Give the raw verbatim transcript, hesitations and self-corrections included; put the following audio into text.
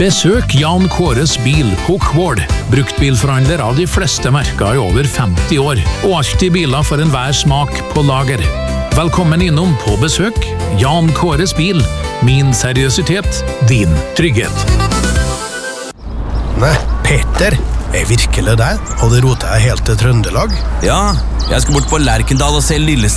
Besøk Jan Kåres bil på Kvål. Bruktbilforhandler av de fleste merker i over femti år, og alltid biler for enhver smak på lager. Velkommen innom på besøk. Jan Kåres bil. Min seriøsitet, din trygghet. Nei, Peter, er virkelig det? Og det roter jeg helt til Trøndelag? Ja, jeg skal bort på Lerkendal og se Lille